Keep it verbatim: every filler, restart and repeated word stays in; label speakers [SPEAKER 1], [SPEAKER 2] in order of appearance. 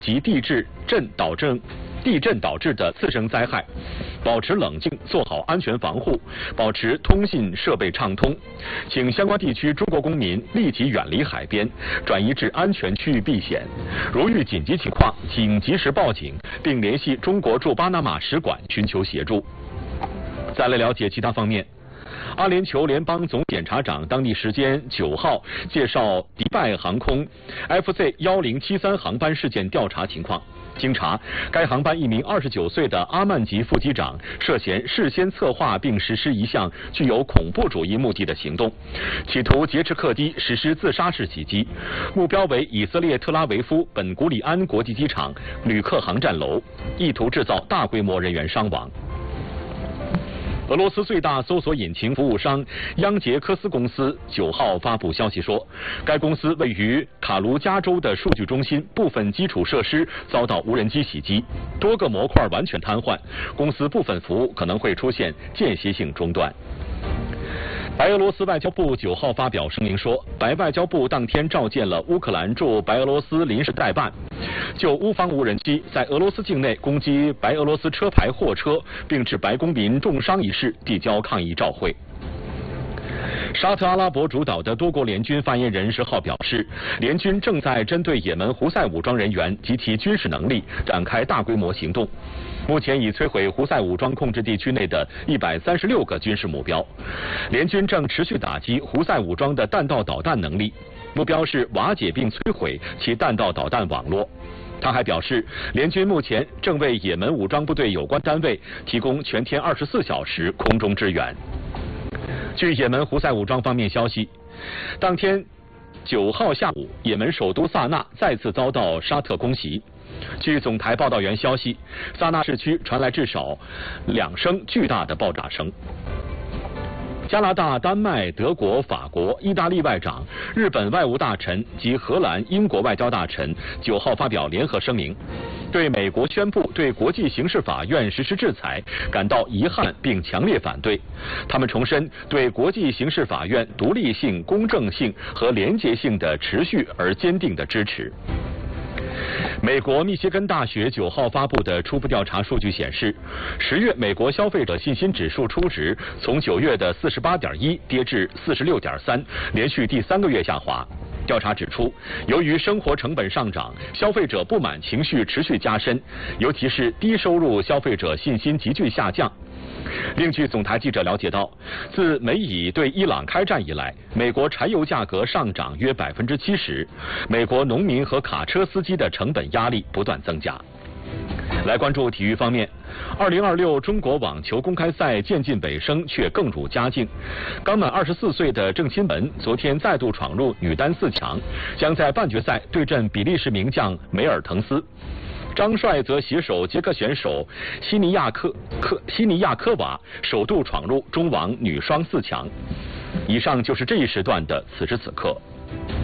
[SPEAKER 1] 及地质震导致地震导致的次生灾害，保持冷静，做好安全防护，保持通信设备畅通。请相关地区中国公民立即远离海边，转移至安全区域避险。如遇紧急情况，请及时报警，并联系中国驻巴拿马使馆寻求协助。再来了解其他方面。阿联酋联邦总检察长当地时间九号介绍迪拜航空 F Z 一零七三航班事件调查情况。经查，该航班一名二十九岁的阿曼籍副机长涉嫌事先策划并实施一项具有恐怖主义目的的行动，企图劫持客机实施自杀式袭击，目标为以色列特拉维夫本古里安国际机场旅客航站楼，意图制造大规模人员伤亡。俄罗斯最大搜索引擎服务商央杰科斯公司九号发布消息说，该公司位于卡卢加州的数据中心部分基础设施遭到无人机袭击，多个模块完全瘫痪，公司部分服务可能会出现间歇性中断。白俄罗斯外交部九号发表声明说，白外交部当天召见了乌克兰驻白俄罗斯临时代办，就乌方无人机在俄罗斯境内攻击白俄罗斯车牌货车并致白公民重伤一事递交抗议照会。沙特阿拉伯主导的多国联军发言人十号表示，联军正在针对也门胡塞武装人员及其军事能力展开大规模行动，目前已摧毁胡塞武装控制地区内的一百三十六个军事目标。联军正持续打击胡塞武装的弹道导弹能力，目标是瓦解并摧毁其弹道导弹网络。他还表示，联军目前正为也门武装部队有关单位提供全天二十四小时空中支援。据也门胡塞武装方面消息，当天九号下午，也门首都萨那再次遭到沙特空袭。据总台报道员消息，萨那市区传来至少两声巨大的爆炸声。加拿大、丹麦、德国、法国、意大利外长、日本外务大臣及荷兰、英国外交大臣九号发表联合声明，对美国宣布对国际刑事法院实施制裁感到遗憾并强烈反对。他们重申对国际刑事法院独立性、公正性和廉洁性的持续而坚定的支持。美国密歇根大学九号发布的初步调查数据显示，十月美国消费者信心指数初值从九月的四十八点一跌至四十六点三，连续第三个月下滑。调查指出，由于生活成本上涨，消费者不满情绪持续加深，尤其是低收入消费者信心急剧下降。另据总台记者了解到，自美以对伊朗开战以来，美国柴油价格上涨约百分之七十，美国农民和卡车司机的成本压力不断增加。来关注体育方面，二零二六中国网球公开赛渐近尾声，却更入佳境。刚满二十四岁的郑钦文昨天再度闯入女单四强，将在半决赛对阵比利时名将梅尔滕斯。张帅则携手捷克选手西尼亚科科西尼亚科娃，首度闯入中网女双四强。以上就是这一时段的此时此刻。